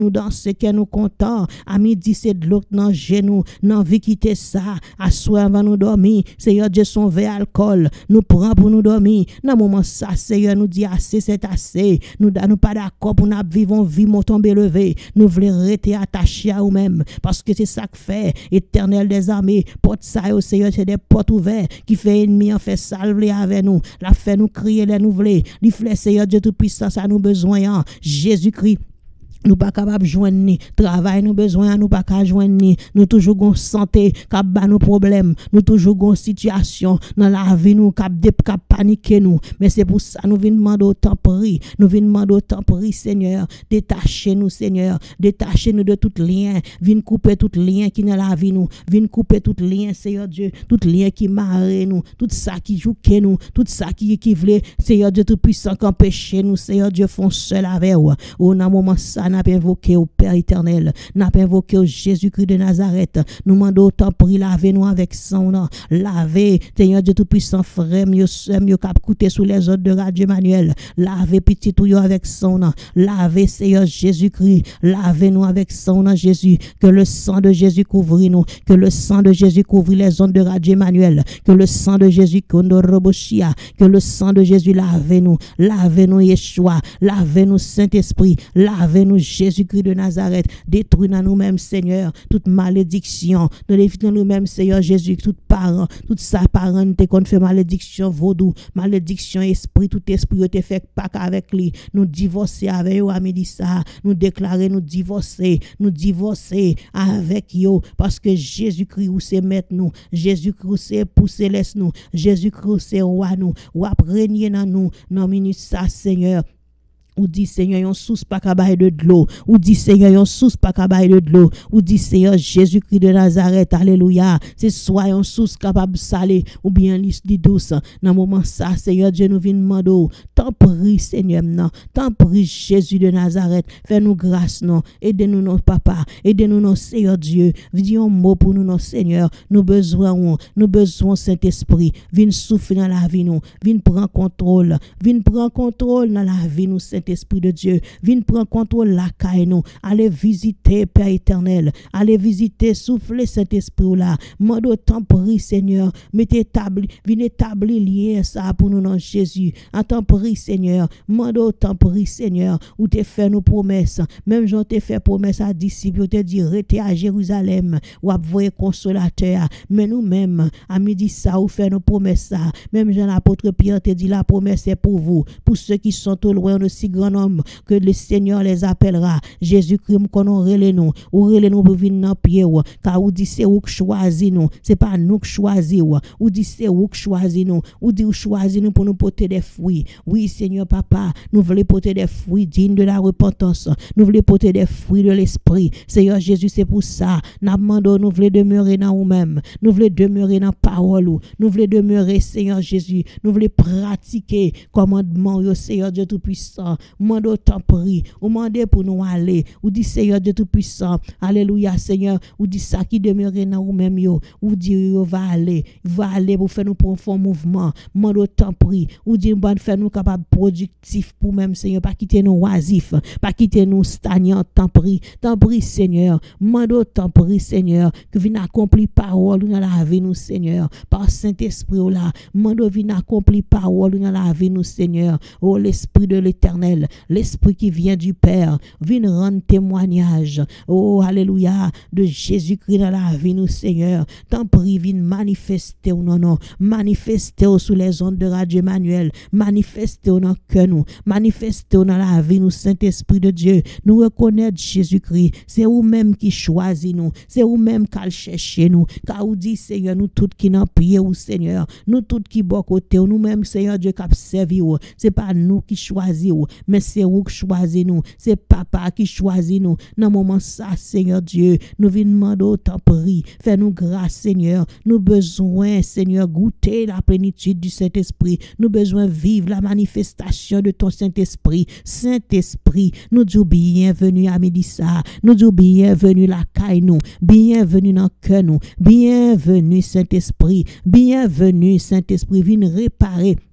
nous danser, que nous contents. À midi, c'est de l'autre dans genou, dans vie quitter ça. À soir, avant nous dormir, Seigneur Dieu, son verre alcool, nous prend pour nous dormir. Dans moment ça, Seigneur, nous dit assez, c'est assez. Nous nous pas d'accord pour nous vivre une vie, mon tombe élevé. Nous voulons rester attachés à nous-mêmes, parce que c'est ça que fait Éternel des armées. Porte ça, au Seigneur, c'est des portes ouvertes qui fait ennemi, en fait salver avec nous. La fait nous crier, les nous voulons. Les flèches, Seigneur Dieu Tout-Puissant, ça nous besoin. Jésus-Christ. Nous pas capable joindre ni travail nous besoin nous pas capable joindre ni nous toujours gon santé cap ba nos problèmes nous toujours gon situation dans la vie nous cap paniquer nous mais c'est pour ça nous vinn demander autant prix nous vinn demander autant prix Seigneur détachez nous Seigneur détachez nous de tout lien vinn couper tout lien qui dans la vie nous vinn couper tout lien Seigneur Dieu tout lien qui marre nous tout ça qui joue nous tout ça qui veut Seigneur Dieu tout puissant qu'empêcher nous Seigneur Dieu font seul avec vous au moment ça n'a pas invoqué au Père éternel, n'a pas invoqué au Jésus-Christ de Nazareth. Nous demandons autant pour laver nous avec son nom. Laver, Seigneur Dieu Tout-Puissant, frère, mieux soeur, mieux cap coûter sous les ordres de Radio Emmanuel. Laver petit tout avec son nom. Laver, Seigneur Jésus-Christ. Laver nous avec son nom, Jésus. Que le sang de Jésus couvre nous. Que le sang de Jésus couvre les ondes de Radio Emmanuel. Que le sang de Jésus que le sang de Jésus lave nous. Lave nous, Yeshua. Lave nous, Saint-Esprit. Lave nous, Jésus-Christ de Nazareth. Détruis dans nous-mêmes, Seigneur, toute malédiction. Dans nous-mêmes, Seigneur Jésus, tout parent, toute sa parenté qu'on fait malédiction vaudou, malédiction esprit, tout esprit te fait pas avec lui. Nous divorcer avec eux à midi ça. Nous déclarer nous divorcer avec eux parce que Jésus-Christ ou c'est maître nous. Jésus-Christ c'est pour céleste nous. Jésus-Christ c'est roi nous. Ou régner dans nous. Non minute ça, Seigneur. Ou dit Seigneur yon source pas cabaye de l'eau ou dit Seigneur yon source pas cabaye de l'eau ou dit Seigneur Jésus-Christ de Nazareth alléluia c'est soit yon source capable salé ou bien liste douce dans moment ça Seigneur Dieu nous vient demander tant prie Seigneur non tant prie Jésus de Nazareth fais-nous grâce non aidez-nous non papa aidez-nous non Seigneur Dieu dis un mot pour nous non Seigneur nous besoin Saint-Esprit viens souffler dans la vie nous viens prendre contrôle dans la vie nous Saint-Esprit de Dieu, viens prendre contrôle la caille nous, allez visiter Père éternel, allez visiter souffler Saint-Esprit là, mande autant prie Seigneur, viens établir lien ça pour nous dans Jésus, en temps prie Seigneur, mande autant prie Seigneur, ou te fait nos promesses, même j'en te fait promesse à disciples, te dit rester à Jérusalem, ou envoyer consolateur, mais nous-mêmes, à midi ça, ou fait nos promesses ça, même Jean l'apôtre Pierre te dit la promesse est pour vous, pour ceux qui sont au loin de si grand homme que le Seigneur les appellera. Jésus-Christ qu'on relève nous, ou relève nous pour venir dans pied car ou dit c'est ou qui choisit nous, c'est pas nous qui choisit ou dit c'est ou qui choisit nous, ou dit ou choisit nous pour nous porter des fruits. Oui Seigneur papa, nous voulons porter des fruits dignes de la repentance. Nous voulons porter des fruits de l'esprit. Seigneur Jésus, c'est pour ça nous demandons nous voulons demeurer dans nous-mêmes. Nous voulons demeurer dans parole. Nous voulons demeurer Seigneur Jésus. Nous voulons pratiquer commandement au Seigneur Dieu tout-puissant. Mande autant prix, ou mandez pour nous aller, ou dit Seigneur Dieu tout-puissant, alléluia Seigneur, ou dit ça qui demeure dans vous-même ou dit va aller pour faire nous pour un mouvement, mande autant prix, ou dit bon faire nous capable productif pour même Seigneur, pas quitter nous oisifs, pas quitter nous stagnants, tant prix Seigneur, mande autant prix Seigneur, que vienne accomplir parole dans la vie nous Seigneur, par Saint-Esprit là, mande vienne accomplir parole dans la vie nous Seigneur, oh l'Esprit de l'Éternel, l'Esprit qui vient du Père, viens rendre témoignage, oh alléluia, de Jésus-Christ dans la vie nous Seigneur, tant prie viens manifester ou non, manifester sous les ondes de Radio Emmanuel, manifester dans cœur nous, manifester dans la vie nous Saint-Esprit de Dieu, nous reconnaître Jésus-Christ, c'est vous-même qui choisit nous, c'est vous-même qui cherchez nous, car vous dit Seigneur, nous tous qui n'en priez ou Seigneur, nous tous qui bon côté, nous-mêmes Seigneur Dieu qui servi ou, c'est pas nous qui choisit ou, mais c'est vous qui choisit nous, c'est papa qui choisit nous. Dans le moment ça, Seigneur Dieu, nous venons demander autant prix, fais-nous grâce Seigneur, nous besoin Seigneur goûter la plénitude du Saint-Esprit, nous besoin vivre la manifestation de ton Saint-Esprit. Saint-Esprit, nous disons bienvenue à midi ça, nous disons bienvenue la caille nous, bienvenue dans cœur nous, bienvenue Saint-Esprit, viens réparer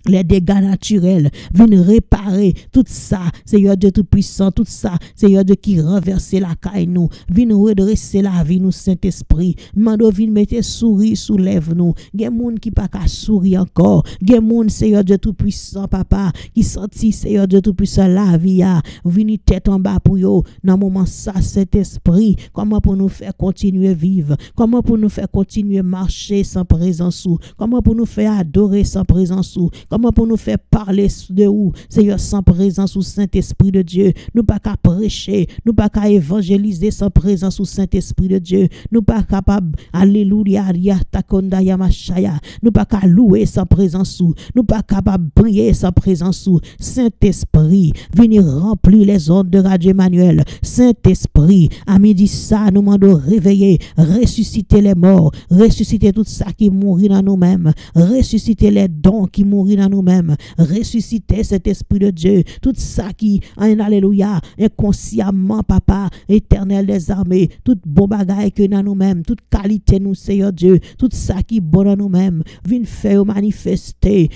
les dégâts naturels, viennent réparer tout ça, Seigneur Dieu Tout-Puissant, tout ça, Seigneur Dieu qui renverse la caille nous, viennent redresser la vie nous, Saint-Esprit, mando viennent mettre sourire sous lèvres nous, gen moun qui pas qu'à sourire encore, gen moun, Seigneur Dieu Tout-Puissant, papa, qui senti, Seigneur Dieu Tout-Puissant, la vie, viennent tête en bas pour yo, dans moment ça, Saint-Esprit, comment pour nous faire continuer vivre, comment pour nous faire continuer marcher sans présence ou, comment pour nous faire adorer sans présence ou, comment pour nous faire parler de où, Seigneur, sans présence ou Saint-Esprit de Dieu, nous pas qu'à prêcher, nous pas qu'à évangéliser sans présence ou Saint-Esprit de Dieu, nous pas capable, alléluia, takonda yamashaya, nous pas qu'à louer sans présence ou, nous pas capable prier sans présence ou, Saint-Esprit, venez remplir les ondes de Radio Emmanuel, Saint-Esprit, à midi ça, nous demandons réveiller, ressusciter les morts, ressusciter tout ça qui mourit dans nous-mêmes, ressusciter les dons qui mourit dans nous-mêmes, ressusciter cet esprit de Dieu, tout ça qui, alléluia, inconsciemment, papa, éternel des armées, toute bon bagaille que dans nous-mêmes, toute qualité nous, Seigneur Dieu, tout ça qui est bon dans nous-mêmes, viens faire manifester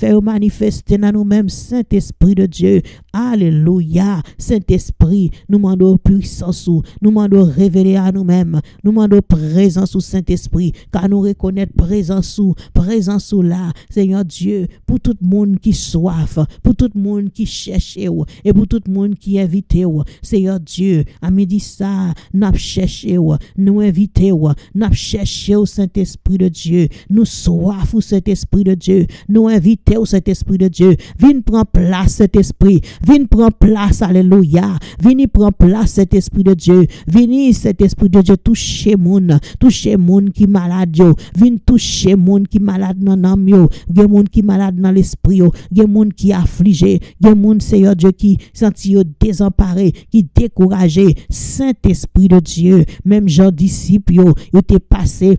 dans nous-mêmes, Saint-Esprit de Dieu, alléluia, Saint-Esprit, nous demandons puissance, nous demandons révéler à nous-mêmes, nous demandons présence au Saint-Esprit, car nous reconnaître présence là, Seigneur Dieu, pour tout le monde qui soif, pour tout le monde qui cherche, et pour tout le monde qui invite, Seigneur Dieu, à midi ça, nous cherchons, nous invitons, nous cherchons au Saint-Esprit de Dieu, nous soif au Saint-Esprit de Dieu, nous invitons au Saint-Esprit de Dieu, viens prendre place cet esprit, viens prendre place, alléluia, viens prendre place cet esprit de Dieu, viens cet esprit de Dieu toucher moun qui malade yo, viens toucher moun qui malade dans l'âme yo, gen moun qui malade dans l'esprit yo, gen moun qui affligé, gen moun Seigneur Dieu qui senti yo désemparé, qui découragé, Saint-Esprit de Dieu, même Jean disciple yo t'es passé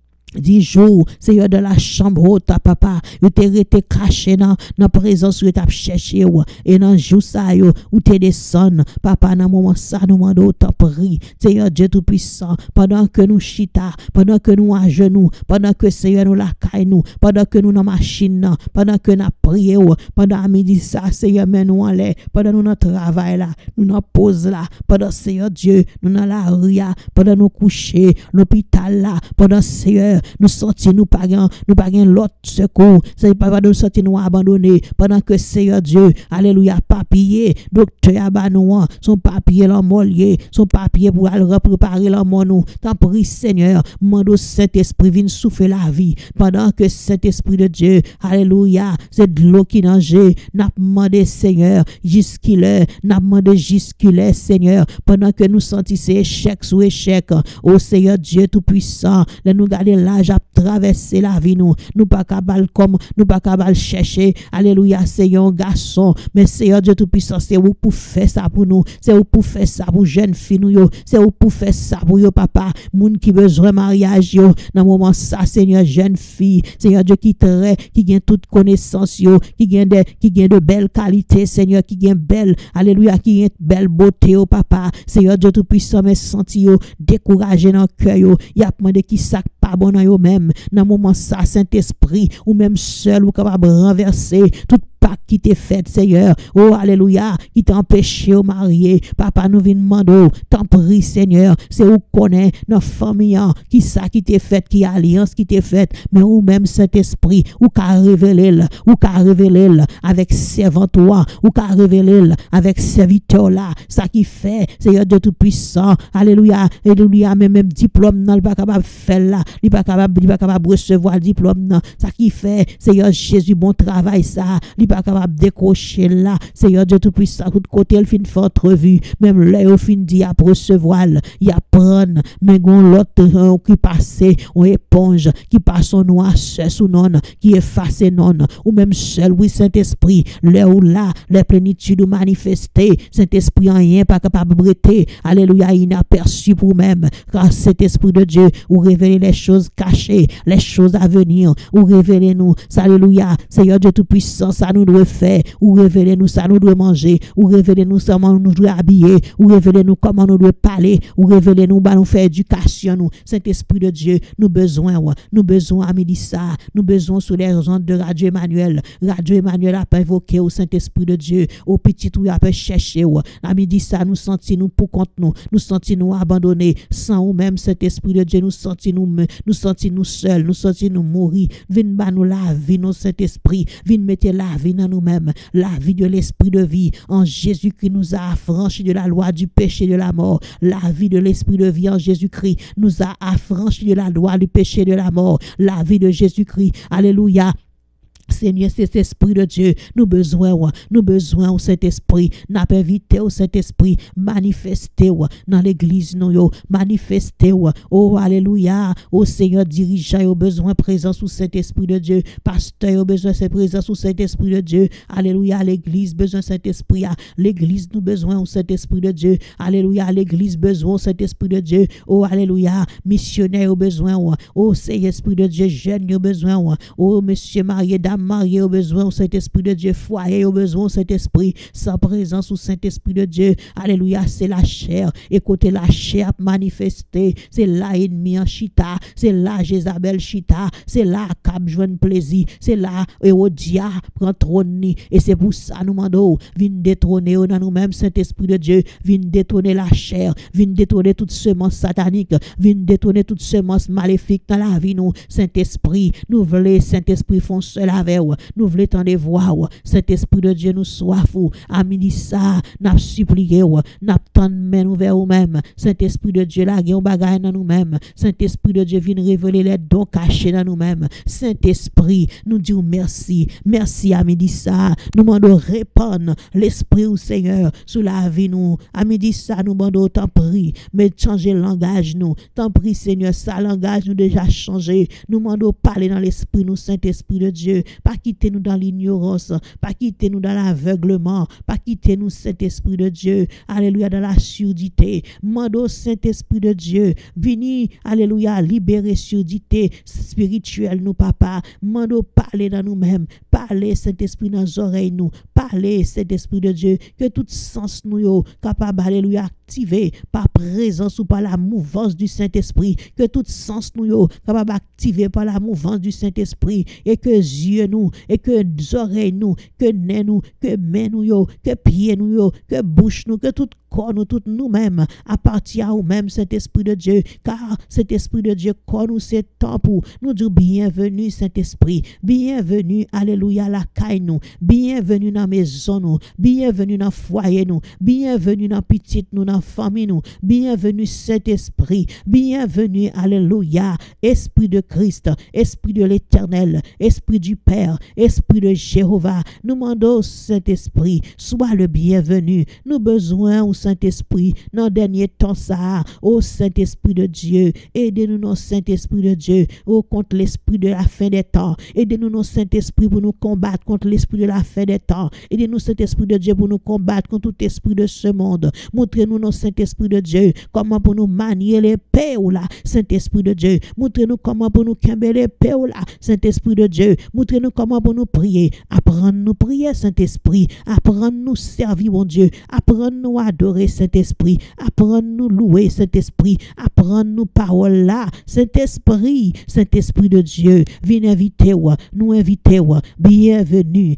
10 jours, Seigneur, de la chambre haute, papa, ou t'es resté caché dans présence, ou t'as cherché, et dans jour ça, ou t'es descendu, papa, dans moment ça, nous demandons autant prie, Seigneur Dieu Tout-Puissant, pendant que nous chita, pendant que nous à genoux, pendant que Seigneur nous la caille nous, pendant que nous dans machine, pendant que nous prié, pendant midi ça, Seigneur, mais nous en l'air, pendant nous notre travail là, nous dans pause là, pendant Seigneur Dieu, nous dans la rue, pendant nous coucher, l'hôpital là, pendant Seigneur, nous sortir nous pas l'autre secours, c'est pas de sortir nous abandonner pendant que Seigneur Dieu, alléluia, papier docteur abanouan son papier l'emmolier, son papier pour aller préparer l'emmort nous, tant prie Seigneur, mando Saint-Esprit vienne souffler la vie pendant que cet esprit de Dieu, alléluia, c'est de l'eau qui danger, n'a demandé Seigneur jusqu'il est, n'a demandé jusqu'il est Seigneur, pendant que nous sentissons échec sous échec, oh Seigneur Dieu Tout-Puissant, nous garder l'âge à traverser la vie nous pas capable comme nous pas capable chercher, alléluia, Seigneur un garçon, mais Seigneur Dieu Tout-Puissant, c'est où pour faire ça pour nous, c'est où pour faire ça pour jeune fille nous, c'est où pour faire ça pour yo papa, moun qui besoin mariage yo, dans moment ça Seigneur, jeune fille, Seigneur Dieu qui gagne toute connaissance yo, qui gagne de belles qualités Seigneur, qui gagne belle, alléluia, qui gagne belle beauté au papa, Seigneur Dieu Tout-Puissant, mais senti yo découragé dans cœur yo, y a demandé qui ça pas bon dans yo même, dans moment ça Saint-Esprit, ou même seul ou capable renverser toute pacte qui t'est fait Seigneur, oh alléluia, qui t'a empêché au marié, papa nous vient demander, t'en prie Seigneur, c'est où connaît nos familles, qui ça qui t'est fait, qui alliance qui t'est faite, mais ou même Saint-Esprit, ou qu'a révélé avec servant toi, ou qu'a révélé avec serviteur là, ça qui fait Seigneur Dieu Tout-Puissant, alléluia, alléluia, même diplôme non pas capable faire là, il pas capable recevoir le diplôme non, ça qui fait Seigneur Jésus bon travail ça, il pas capable décrocher là, Seigneur Dieu Tout-Puissant, de côté il fin faire entrevue, même là il fin dit à recevoir, il apprendre, mais gon l'autre qui passe on éponge qui passe on noir sous non qui efface non, ou même seul oui Saint-Esprit, là où là les plénitudes manifestées, Saint-Esprit rien pas capable breter, alléluia, inaperçu pour même, car cet esprit de Dieu ou révéler les choses cachées, les choses à venir, ou révéler nous, alléluia, Seigneur Dieu Tout-Puissant, ça nous devons faire, ou révéler nous ça nous devons manger, ou révéler nous comment nous devons habiller, ou révéler nous comment nous devons parler, ou révéler nous nous faire éducation nous. Saint-Esprit de Dieu, nous besoin à midi ça, nous besoin sur les ondes de Radio Emmanuel. Radio Emmanuel a pas invoqué au Saint-Esprit de Dieu, au petit ou a pas chercher à midi ça nous sentis nous pour compte nous sentis nous abandonnés sans ou même Saint-Esprit de Dieu nous sentis nous seuls, nous sentis nous mourir. Viens ba nous la vie nos Saint-Esprit, viens mettre la vie dans nous-mêmes, la vie de l'esprit de vie en Jésus-Christ nous a affranchis de la loi du péché de la mort. La vie de l'esprit de vie en Jésus-Christ nous a affranchis de la loi du péché de la mort. La vie de Jésus-Christ, alléluia. Seigneur, c'est l'Esprit de Dieu. Nous besoin au Saint-Esprit. N'a pas invité au Saint-Esprit. Manifestez dans l'église, nous manifestez. Oh, alléluia. Oh, Seigneur, dirigeant au besoin présence au Saint-Esprit de Dieu. Pasteur, au besoin de présence au Saint-Esprit de Dieu. Alléluia. L'église, besoin de Saint-Esprit. L'église, nous besoin au Saint-Esprit de Dieu. Alléluia. L'église, besoin au Saint-Esprit de Dieu. Oh, alléluia. Missionnaire, au besoin. Oh, Saint-Esprit de Dieu, jeune, au besoin. Oh, monsieur marié, dame marié au besoin au Saint-Esprit de Dieu, foyer au besoin au Saint-Esprit, sans présence au Saint-Esprit de Dieu. Alléluia, c'est la chair. Écoutez, la chair manifestée, c'est là ennemi en chita, c'est là Jézabel chita, c'est là Cap joine plaisir, c'est là Hérodia prend trône, et c'est pour ça nous demandons, viens détrôner dans nous-mêmes, Saint-Esprit de Dieu, viens détrôner la chair, viens détrôner toute semence satanique, viens détrôner toute semence maléfique dans la vie nous, Saint-Esprit, nous voulons Saint-Esprit font cela. Nous voulons t'en voir, cet esprit de Dieu nous soif, à midi ça, n'a supplié, n'a tant main nous vers nous-mêmes, Saint-Esprit de Dieu là, on bagaille dans nous-mêmes, Saint-Esprit de Dieu vient révéler les dons cachés dans nous-mêmes, Saint-Esprit, nous disons merci à midi ça, nous demandons répandre l'esprit au Seigneur sous la vie nous, à midi ça, nous demandons t'en prie, mais changer le langage nous, t'en prie Seigneur, ça langage nous déjà changé, nous demandons parler dans l'esprit nous, Saint-Esprit de Dieu, pas quitter nous dans l'ignorance, pas quitter nous dans l'aveuglement, pas quitter nous Saint-Esprit de Dieu, alléluia, dans la surdité. Mando Saint-Esprit de Dieu, vini, alléluia, libérer surdité spirituelle nous papa. Mando parler dans nous-mêmes, parler Saint-Esprit dans nos oreilles nous, parler Saint-Esprit de Dieu, que tout sens nous yo capable alléluia activé par présence ou par la mouvance du Saint-Esprit, que tout sens nous yo capable activé par la mouvance du Saint-Esprit, et que yeux nous, et que oreilles nous, que nez nous, que mains nous yo, que pieds nous yo, que bouche nous, que tout corps nous, tout nous-mêmes appartient au même Saint-Esprit de Dieu, car cet Esprit de Dieu corps nous c'est temps pour nous dire bienvenue Saint-Esprit, bienvenue alléluia la caille nous, bienvenue dans maison nous, bienvenue dans foyer nous, bienvenue dans petite nous, dans famille nous, bienvenue Saint-Esprit, bienvenue alléluia, Esprit de Christ, Esprit de l'Éternel, Esprit du Père, Esprit de Jéhovah, nous demandons Saint-Esprit, sois le bienvenu, nous besoin au Saint-Esprit, dans le dernier temps ça, au Saint-Esprit de Dieu, aidez-nous dans Saint-Esprit de Dieu, contre l'esprit de la fin des temps, aidez-nous dans Saint-Esprit pour nous combattre contre l'esprit de la fin des temps, aidez-nous Saint-Esprit de Dieu pour nous combattre contre tout esprit de ce monde, montrez-nous dans Saint-Esprit de Dieu, comment pour nous manier les paix là, Saint-Esprit de Dieu, montrez-nous comment pour nous camber les paix là, Saint-Esprit de Dieu, montrez-nous comment pour nous prier, apprendre-nous prier Saint-Esprit, apprendre-nous servir mon Dieu, apprendre-nous adorer Saint-Esprit, apprendre-nous louer Saint-Esprit, apprendre-nous parole là, Saint-Esprit, Saint-Esprit de Dieu, viens inviter nous inviter bienvenue,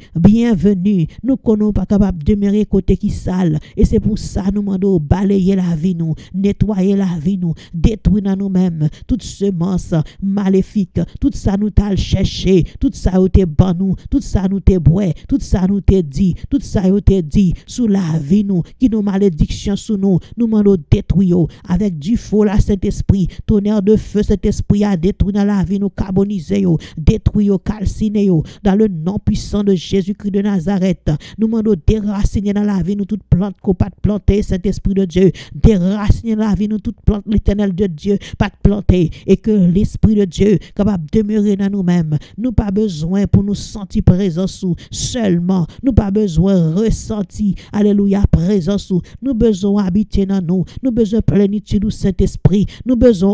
nous connaissons pas capable de demeurer côté qui sale, et c'est pour ça nous demandons balayer la vie nous, nettoyer la vie nous, détruire dans nous-mêmes toute semence maléfique, tout ça nous t'a cherché, tout ça nous t'est bon nous, tout ça nous t'est bois, tout ça nous t'est dit, tout ça nous t'est dit sous la vie nous, qui nous malédiction sous nous demandons détruire avec du feu la Saint-Esprit, tonnerre de feu cet esprit a détruit dans la vie nous, carboniser détruire calciner dans le nom puissant de Jésus-Christ de Nazareth. Nous demandons déraciner dans la vie nous toute plante qu'on pas planter, Saint-Esprit de Dieu, déraciner dans la vie nous toute plante l'Éternel de Dieu pas planter, et que l'Esprit de Dieu capable de demeurer dans nous-mêmes. Nous pas besoin pour nous sentir présence sous seulement, nous pas besoin ressentir alléluia présence sous, nous nous besoin habiter dans nous, nous besoin plénitude du Saint-Esprit, nous besoin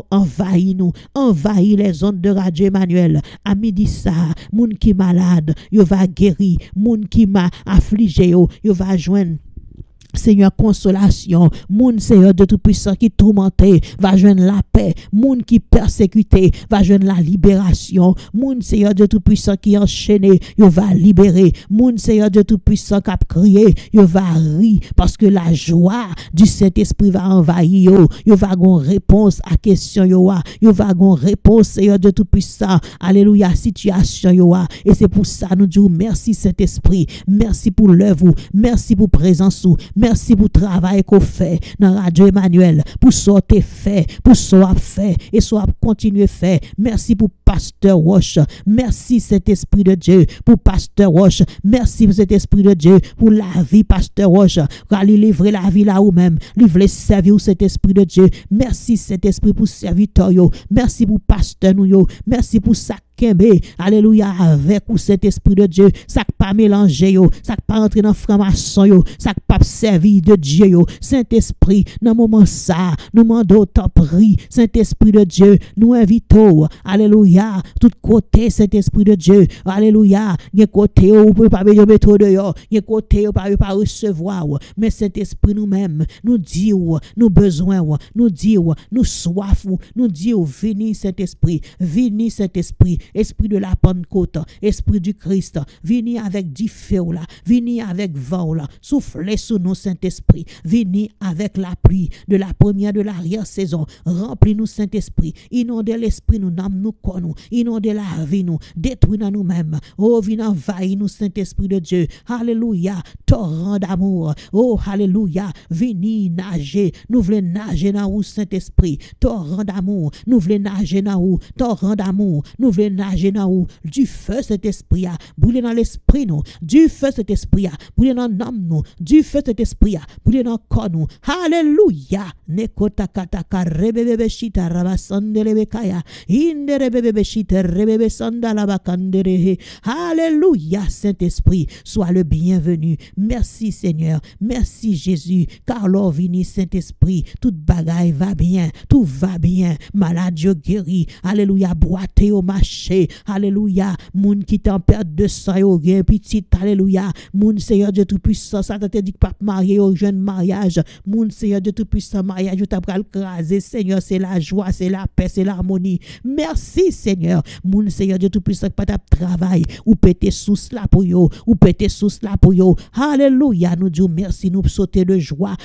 envahir les zones de Radio Emmanuel. À midi ça, moun qui malade, yo va guérir, moun qui m'a affligé, yo va joindre Seigneur, consolation. Moun Seigneur de tout-puissant qui tourmenté va joindre la paix. Moun qui persécuté va joindre la libération. Moun Seigneur de tout-puissant qui enchaîné, il va libérer. Moun Seigneur de tout-puissant qui a crié, il va rire parce que la joie du Saint-Esprit va envahir yo. Il va avoir réponse à question yo. Il va avoir réponse Seigneur de tout-puissant. Alléluia, situation yo. Et c'est pour ça nous disons merci Saint-Esprit. Merci pour l'œuvre. Merci pour présence. Merci pour le travail qu'on fait dans Radio Emmanuel, pour ce que fait, pour ce qu'on a fait et ce qu'on continue à faire. Merci pour Pasteur Roche. Merci cet Esprit de Dieu pour Pasteur Roche. Merci pour cet Esprit de Dieu pour la vie Pasteur Roche. Allez livrer la vie là ou même. Livrer servir cet Esprit de Dieu. Merci cet Esprit pour serviteur yo. Merci pour Pasteur nous yo. Merci pour ça. Alléluia, avec ou cet Esprit de Dieu, ça pas mélanger yo, ça pas entrer dans franc-maçon yo, ça pas servir de Dieu yo. Saint-Esprit, dans moment ça, nous demandons tant prie, Saint-Esprit de Dieu, nous invitons, alléluia, tout côté Saint-Esprit de Dieu, alléluia, il y a côté où peut pas mettre dehors, il y a côté où pas recevoir, mais Saint-Esprit nous-mêmes, nous disons, nous besoin, nous disons, nous soif, nous disons, venez Saint-Esprit, venez Saint-Esprit. Esprit de la Pentecôte, Esprit du Christ, venez avec du feu là, venez avec vent là, soufflez sur nous Saint-Esprit, venez avec la pluie de la première de l'arrière-saison, remplis-nous Saint-Esprit, inondez l'esprit nous, n'âme nous connaissons, inondez la vie nous, détruis nous-mêmes, oh venez envahir nous Saint-Esprit de Dieu, alléluia, torrent d'amour, oh alléluia, venez nager, nous voulons nager dans vous Saint-Esprit, torrent d'amour, nous voulons nager dans vous, torrent d'amour, nous voulons nager dans où du feu cet esprit a brûler dans l'esprit nous du feu cet esprit a brûler dans l'âme nous du feu cet esprit a brûler dans corps nous alléluia nekota kataka rebebe shita rabasandele kaya inderebebe shita rebebe sandala bakandere alléluia Saint-Esprit sois le bienvenu merci Seigneur merci Jésus car l'or vini Saint-Esprit toute bagaille va bien tout va bien malade guéri alléluia boité au marché alléluia moun qui t'en perd de sang yo gen petit alléluia moun Seigneur Dieu tout puissant ça te dit pas marier au jeune mariage moun Seigneur Dieu tout puissant mariage t'a pral craser Seigneur c'est la joie c'est la paix c'est l'harmonie merci Seigneur moun Seigneur Dieu tout puissant pas t'a travail ou péter sous là pour yo ou péter sous là pour yo alléluia nous disons merci nous sauter de joie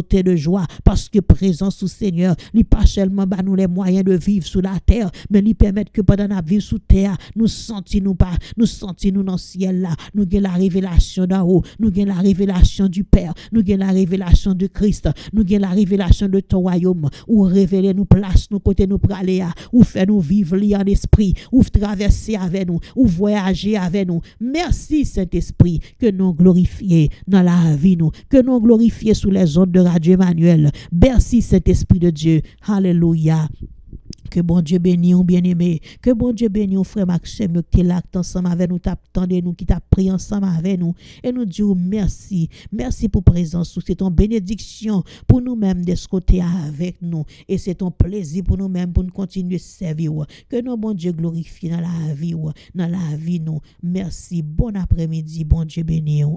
parce que présence du Seigneur lui pas seulement bah nous les moyens de vivre sur la terre mais lui permettre que pendant la vie sous terre, nous sentons dans le ciel là, nous avons la révélation d'en haut, nous avons la révélation du Père, nous avons la révélation de Christ, nous avons la révélation de ton royaume, où révéler nous place, nous côté nous praler, où faire nous vivre en esprit, où traverser avec nous, où voyager avec nous. Merci Saint-Esprit, que nous glorifions dans la vie nous, que nous glorifions sous les ondes de Radio Emmanuel. Merci Saint-Esprit de Dieu. Alléluia. Que bon Dieu bénisse, bien-aimé. Que bon Dieu bénisse, frère Maxime, qui est là ensemble avec nous, t'attendez nous, qui t'a pris ensemble avec nous. Et nous disons merci. Merci pour présence. C'est ton bénédiction pour nous-mêmes de ce côté avec nous. Et c'est ton plaisir pour nous-mêmes pour nous continuer à servir. Que nos bon Dieu glorifie dans la vie, nous. Merci. Bon après-midi. Bon Dieu bénisse.